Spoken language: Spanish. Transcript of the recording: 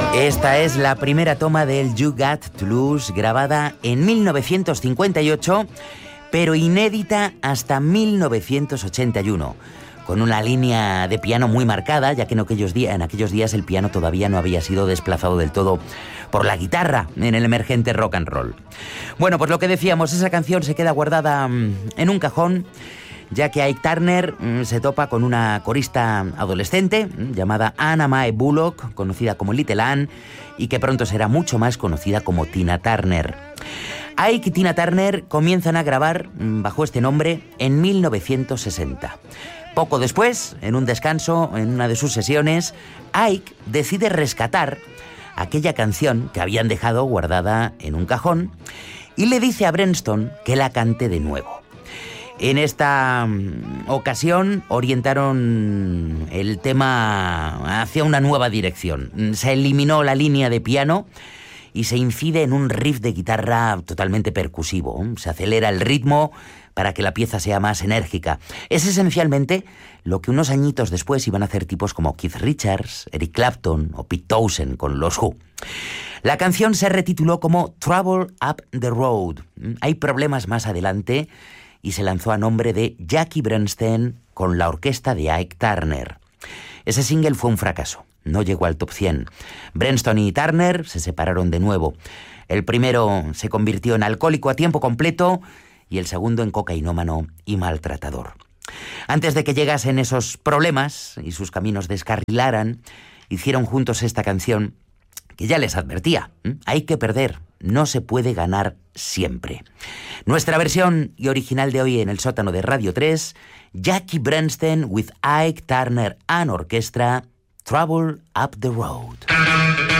Esta es la primera toma del You Got to Lose, grabada en 1958, pero inédita hasta 1981, con una línea de piano muy marcada, ya que en aquellos días el piano todavía no había sido desplazado del todo por la guitarra en el emergente rock and roll. Bueno, pues lo que decíamos, esa canción se queda guardada en un cajón, ya que Ike Turner se topa con una corista adolescente llamada Anna Mae Bullock, conocida como Little Ann, y que pronto será mucho más conocida como Tina Turner. Ike y Tina Turner comienzan a grabar bajo este nombre en 1960. Poco después, en un descanso, en una de sus sesiones, Ike decide rescatar aquella canción que habían dejado guardada en un cajón y le dice a Brenston que la cante de nuevo. En esta ocasión orientaron el tema hacia una nueva dirección. Se eliminó la línea de piano y se incide en un riff de guitarra totalmente percusivo. Se acelera el ritmo para que la pieza sea más enérgica. Es esencialmente lo que unos añitos después iban a hacer tipos como Keith Richards, Eric Clapton o Pete Townshend con los Who. La canción se retituló como Trouble Up the Road. Hay problemas más adelante y se lanzó a nombre de Jackie Bernstein con la orquesta de Ike Turner. Ese single fue un fracaso, no llegó al top 100. Bernstein y Turner se separaron de nuevo. El primero se convirtió en alcohólico a tiempo completo y el segundo en cocainómano y maltratador. Antes de que llegasen esos problemas y sus caminos descarrilaran, hicieron juntos esta canción que ya les advertía: hay que perder, no se puede ganar siempre. Nuestra versión y original de hoy en el sótano de Radio 3, Jackie Bernstein with Ike Turner and Orchestra, Trouble Up the Road.